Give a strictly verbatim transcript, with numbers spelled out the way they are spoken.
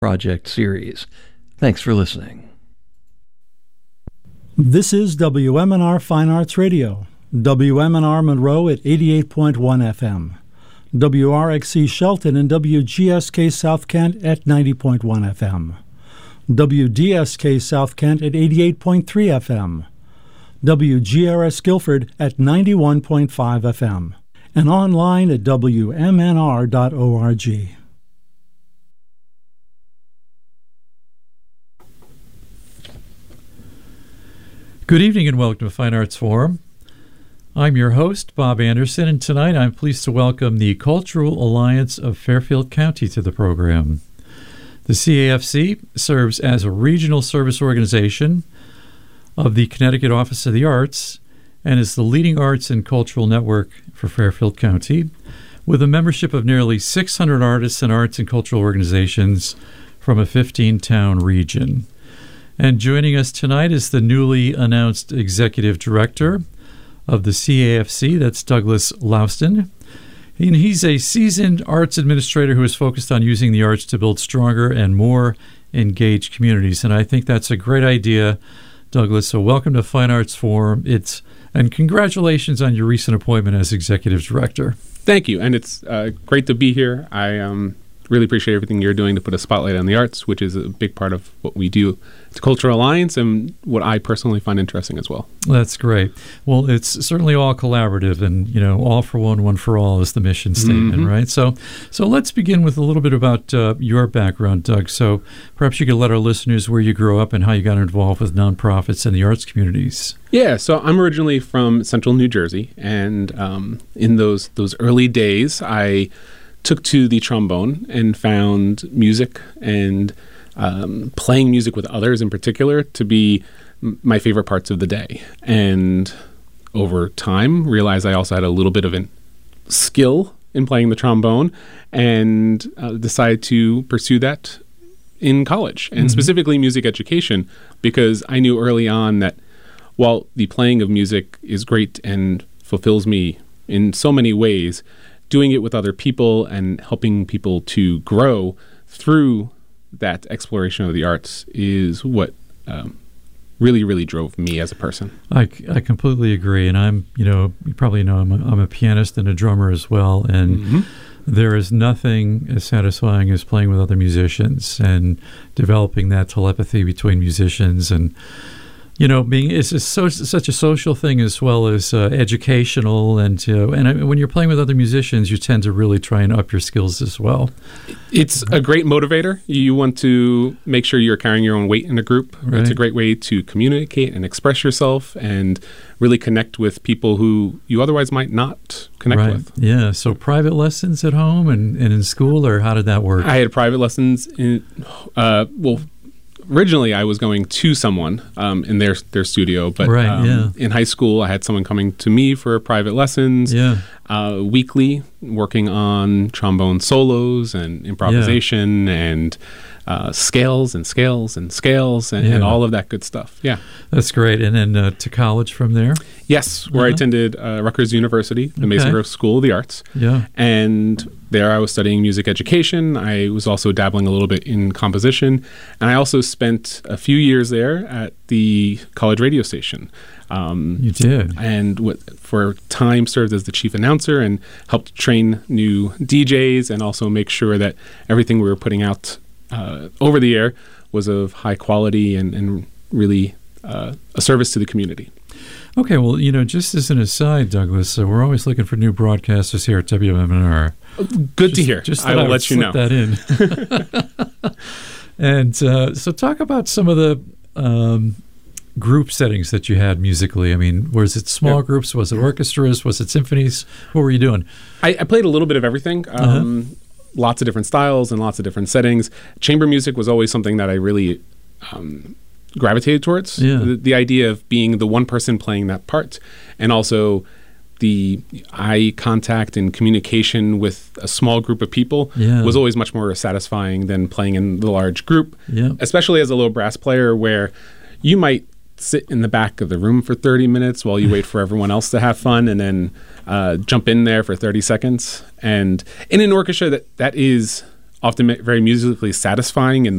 Project series. Thanks for listening. This is W M N R Fine Arts Radio, W M N R Monroe at eighty-eight point one F M, W R X C Shelton and W G S K South Kent at ninety point one F M, W D S K South Kent at eighty-eight point three F M, W G R S Guilford at ninety-one point five F M, and online at W M N R dot org. Good evening and welcome to Fine Arts Forum. I'm your host, Bob Anderson, and tonight I'm pleased to welcome the Cultural Alliance of Fairfield County to the program. The C A F C serves as a regional service organization of the Connecticut Office of the Arts and is the leading arts and cultural network for Fairfield County, with a membership of nearly six hundred artists and arts and cultural organizations from a fifteen-town region. And joining us tonight is the newly announced executive director of the C A F C, that's Douglas Louston. And he's a seasoned arts administrator who is focused on using the arts to build stronger and more engaged communities. And I think that's a great idea, Douglas. So welcome to Fine Arts Forum. It's and congratulations on your recent appointment as executive director. Thank you, and it's uh, great to be here. I um, really appreciate everything you're doing to put a spotlight on the arts, which is a big part of what we do at the Cultural Alliance and what I personally find interesting as well. That's great. Well, it's certainly all collaborative, and you know, all for one, one for all is the mission statement, mm-hmm. right? So, so let's begin with a little bit about uh, your background, Doug. So, perhaps you could let our listeners where you grew up and how you got involved with nonprofits and the arts communities. Yeah, so I'm originally from Central New Jersey, and um, in those those early days, I took to the trombone and found music and um, playing music with others in particular to be m- my favorite parts of the day. And over time, realized I also had a little bit of a skill in playing the trombone and uh, decided to pursue that in college, and mm-hmm. specifically music education, because I knew early on that while the playing of music is great and fulfills me in so many ways, doing it with other people and helping people to grow through that exploration of the arts is what um, really, really drove me as a person. I, I completely agree. And I'm, you know, you probably know I'm a, I'm a pianist and a drummer as well. And mm-hmm. there is nothing as satisfying as playing with other musicians and developing that telepathy between musicians. And you know, being it's, it's so, such a social thing as well as uh, educational, and uh, and I, when you're playing with other musicians, you tend to really try and up your skills as well. It's a great motivator. You want to make sure you're carrying your own weight in a group. Right. It's a great way to communicate and express yourself and really connect with people who you otherwise might not connect right. with. Yeah. So private lessons at home and, and in school, or how did that work? I had private lessons in uh, well. Originally, I was going to someone um, in their their studio, but right, um, yeah. in high school, I had someone coming to me for private lessons yeah. uh, weekly, working on trombone solos and improvisation yeah. and uh, scales and scales and scales and, yeah. and all of that good stuff. Yeah, that's great. And then uh, to college from there? Yes, where uh-huh. I attended uh, Rutgers University, the okay. Mason Grove School of the Arts. Yeah, and there I was studying music education. I was also dabbling a little bit in composition. And I also spent a few years there at the college radio station. Um, you did. And what, for a time served as the chief announcer and helped train new D Js and also make sure that everything we were putting out uh, over the air was of high quality and, and really uh, a service to the community. Okay, well, you know, just as an aside, Douglas, uh, we're always looking for new broadcasters here at W M N R. Good just, to hear. Just I will I let you know. that in. And uh, so talk about some of the um, group settings that you had musically. I mean, was it small yeah. groups? Was it orchestras? Was it symphonies? What were you doing? I, I played a little bit of everything. Um, uh-huh. Lots of different styles and lots of different settings. Chamber music was always something that I really um, gravitated towards. Yeah. The, the idea of being the one person playing that part, and also the eye contact and communication with a small group of people yeah. was always much more satisfying than playing in the large group, yeah. especially as a low brass player where you might sit in the back of the room for thirty minutes while you wait for everyone else to have fun and then uh, jump in there for thirty seconds. And in an orchestra, that, that is often very musically satisfying in